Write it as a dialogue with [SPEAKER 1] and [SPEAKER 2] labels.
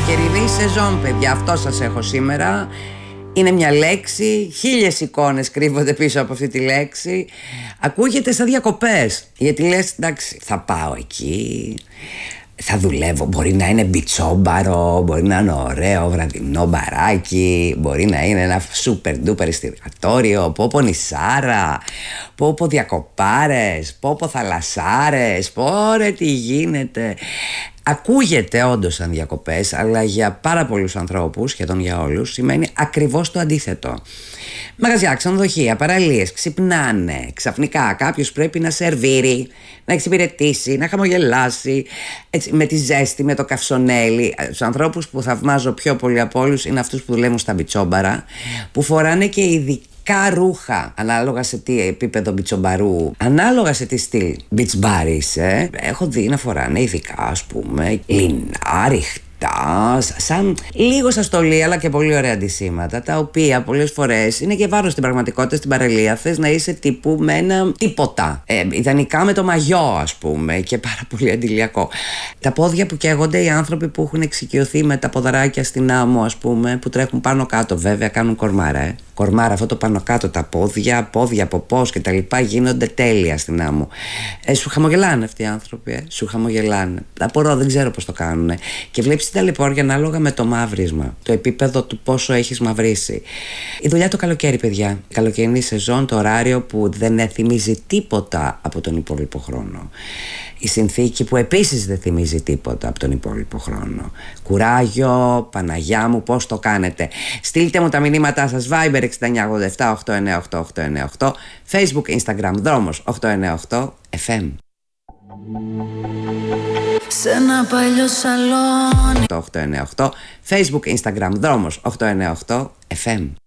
[SPEAKER 1] Καλοκαιρινή σεζόν, παιδιά, αυτό σας έχω σήμερα. Είναι μια λέξη, 1000 εικόνες κρύβονται πίσω από αυτή τη λέξη. Ακούγεται σαν διακοπές, γιατί λες εντάξει, θα πάω εκεί, θα δουλεύω, μπορεί να είναι μπιτσόμπαρο, μπορεί να είναι ωραίο βραδινό μπαράκι, μπορεί να είναι ένα σούπερ ντούπερ εστιατόριο, πόπο νησάρα, πόπο διακοπάρες, πόπο θαλασσάρες, πόρε τι γίνεται. Ακούγεται όντως σαν διακοπές, αλλά για πάρα πολλούς ανθρώπους, σχεδόν για όλους, σημαίνει ακριβώς το αντίθετο. Μαγαζιά, ξενοδοχεία, παραλίες, ξυπνάνε. Ξαφνικά κάποιος πρέπει να σερβίρει, να εξυπηρετήσει, να χαμογελάσει. Έτσι, με τη ζέστη, με το καυσονέλι. Τους ανθρώπους που θαυμάζω πιο πολύ από όλους είναι αυτούς που δουλεύουν στα μπιτσόμπαρα, που φοράνε και ειδικά ρούχα, ανάλογα σε τι επίπεδο μπιτσομπαρού, ανάλογα σε τι στυλ μπιτσμπάρι είσαι. Έχω δει να φοράνε ειδικά, ας πούμε, λινά, ριχτά, σαν λίγο σαν στολή, αλλά και πολύ ωραία αντισήματα, τα οποία πολλές φορές είναι και βάρος στην πραγματικότητα. Στην παραλία θες να είσαι τύπου με ένα τίποτα, ιδανικά με το μαγιό, ας πούμε, και πάρα πολύ αντιλιακό. Τα πόδια που καίγονται, οι άνθρωποι που έχουν εξοικειωθεί με τα ποδαράκια στην άμμο, ας πούμε, που τρέχουν πάνω κάτω, βέβαια κάνουν κορμάρα, κορμάρα, αυτό το πάνω κάτω, τα πόδια, ποπός και τα λοιπά, γίνονται τέλεια στην άμμο. Σου χαμογελάνε αυτοί οι άνθρωποι, σου χαμογελάνε. Απορώ, δεν ξέρω πώς το κάνουν. Και βλέπεις την ταλαιπώρια ανάλογα με το μαύρισμα, το επίπεδο του πόσο έχεις μαυρίσει. Η δουλειά το καλοκαίρι, παιδιά. Καλοκαιρινή σεζόν, το ωράριο που δεν θυμίζει τίποτα από τον υπόλοιπο χρόνο. Η συνθήκη που επίσης δεν θυμίζει τίποτα από τον υπόλοιπο χρόνο. Κουράγιο, Παναγιά μου, πώς το κάνετε. Στείλτε μου τα μηνύματά σας. Viber 6987 898 898, Facebook, Instagram, Δρόμος 898 FM.
[SPEAKER 2] Σε ένα παλιό σαλόνι
[SPEAKER 1] 898, Facebook, Instagram, Δρόμος 898 FM.